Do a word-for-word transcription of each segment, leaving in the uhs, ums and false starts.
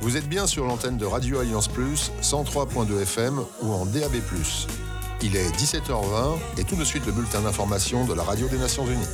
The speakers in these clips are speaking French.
Vous êtes bien sur l'antenne de Radio Alliance Plus, cent trois point deux F M ou en D A B plus. Il est dix-sept heures vingt et tout de suite le bulletin d'information de la Radio des Nations Unies.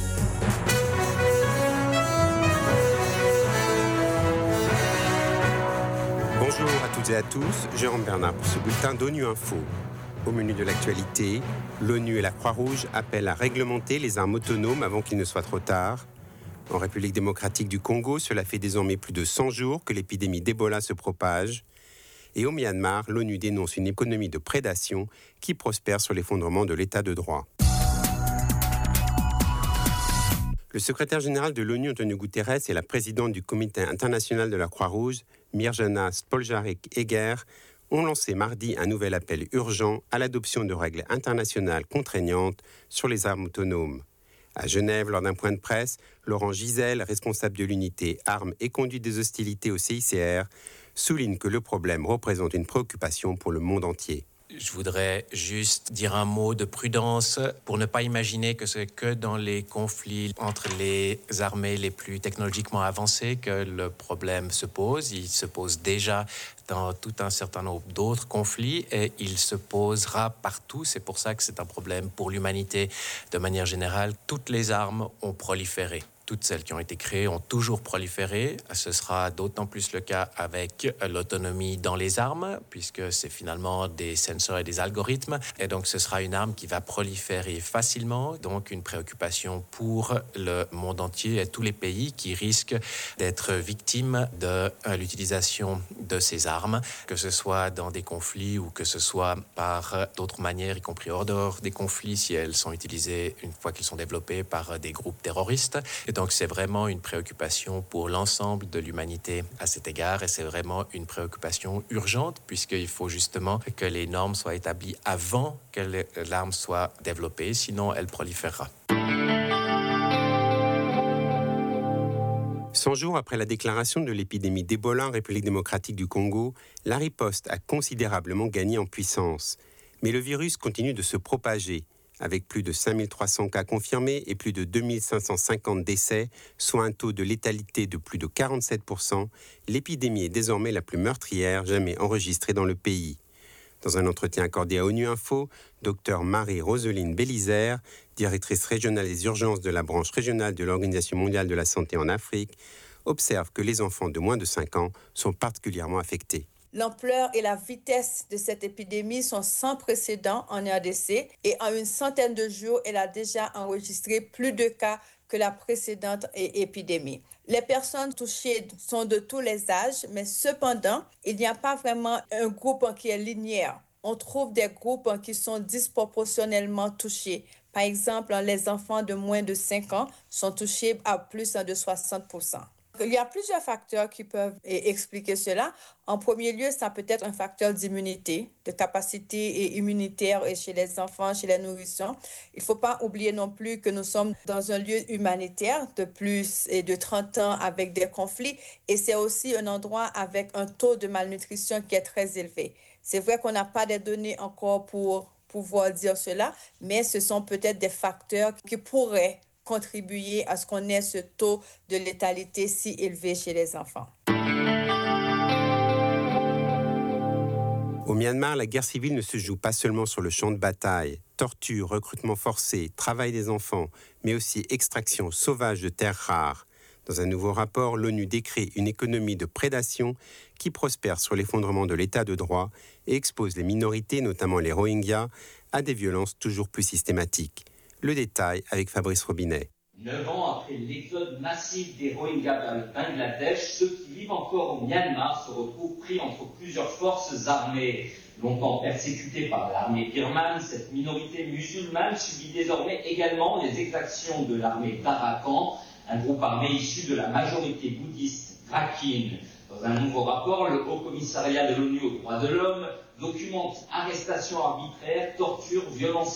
Bonjour à toutes et à tous, Jérôme Bernard pour ce bulletin d'ONU Info. Au menu de l'actualité, l'ONU et la Croix-Rouge appellent à réglementer les armes autonomes avant qu'il ne soit trop tard. En République démocratique du Congo, cela fait désormais plus de cent jours que l'épidémie d'Ebola se propage. Et au Myanmar, l'ONU dénonce une économie de prédation qui prospère sur l'effondrement de l'état de droit. Le secrétaire général de l'ONU, Antonio Guterres, et la présidente du Comité international de la Croix-Rouge, Mirjana Spoljaric-Egger, ont lancé mardi un nouvel appel urgent à l'adoption de règles internationales contraignantes sur les armes autonomes. À Genève, lors d'un point de presse, Laurent Giselle, responsable de l'unité Armes et conduite des hostilités au C I C R, souligne que le problème représente une préoccupation pour le monde entier. Je voudrais juste dire un mot de prudence pour ne pas imaginer que c'est que dans les conflits entre les armées les plus technologiquement avancées que le problème se pose. Il se pose déjà dans tout un certain nombre d'autres conflits et il se posera partout. C'est pour ça que c'est un problème pour l'humanité de manière générale. Toutes les armes ont proliféré. Toutes celles qui ont été créées ont toujours proliféré. Ce sera d'autant plus le cas avec l'autonomie dans les armes, puisque c'est finalement des sensors et des algorithmes. Et donc, ce sera une arme qui va proliférer facilement. Donc, une préoccupation pour le monde entier et tous les pays qui risquent d'être victimes de l'utilisation de ces armes, que ce soit dans des conflits ou que ce soit par d'autres manières, y compris hors dehors des conflits, si elles sont utilisées une fois qu'elles sont développées par des groupes terroristes. Et donc, c'est vraiment une préoccupation pour l'ensemble de l'humanité à cet égard et c'est vraiment une préoccupation urgente puisqu'il faut justement que les normes soient établies avant que l'arme soit développée, sinon elle proliférera. cent jours après la déclaration de l'épidémie d'Ebola en République démocratique du Congo, la riposte a considérablement gagné en puissance. Mais le virus continue de se propager. Avec plus de cinq mille trois cents cas confirmés et plus de deux mille cinq cent cinquante décès, soit un taux de létalité de plus de quarante-sept pour cent, l'épidémie est désormais la plus meurtrière jamais enregistrée dans le pays. Dans un entretien accordé à ONU Info, Dr Marie-Roseline Bélizer, directrice régionale des urgences de la branche régionale de l'Organisation mondiale de la santé en Afrique, observe que les enfants de moins de cinq ans sont particulièrement affectés. L'ampleur et la vitesse de cette épidémie sont sans précédent en R D C et en une centaine de jours, elle a déjà enregistré plus de cas que la précédente épidémie. Les personnes touchées sont de tous les âges, mais cependant, il n'y a pas vraiment un groupe qui est linéaire. On trouve des groupes qui sont disproportionnellement touchés. Par exemple, les enfants de moins de cinq ans sont touchés à plus de soixante pour cent. Il y a plusieurs facteurs qui peuvent expliquer cela. En premier lieu, ça peut être un facteur d'immunité, de capacité immunitaire chez les enfants, chez les nourrissons. Il ne faut pas oublier non plus que nous sommes dans un lieu humanitaire de plus de trente ans avec des conflits et c'est aussi un endroit avec un taux de malnutrition qui est très élevé. C'est vrai qu'on n'a pas de données encore pour pouvoir dire cela, mais ce sont peut-être des facteurs qui pourraient contribuer à ce qu'on ait ce taux de létalité si élevé chez les enfants. Au Myanmar, la guerre civile ne se joue pas seulement sur le champ de bataille. Torture, recrutement forcé, travail des enfants, mais aussi extraction sauvage de terres rares. Dans un nouveau rapport, l'ONU décrit une économie de prédation qui prospère sur l'effondrement de l'état de droit et expose les minorités, notamment les Rohingyas, à des violences toujours plus systématiques. Le détail avec Fabrice Robinet. Neuf ans après l'exode massif des Rohingyas vers le Bangladesh, ceux qui vivent encore au Myanmar se retrouvent pris entre plusieurs forces armées. Longtemps persécutée par l'armée birmane, cette minorité musulmane subit désormais également les exactions de l'armée d'Arakan, un groupe armé issu de la majorité bouddhiste Rakhine. Dans un nouveau rapport, le Haut Commissariat de l'ONU aux droits de l'homme documente arrestations arbitraires, tortures, violences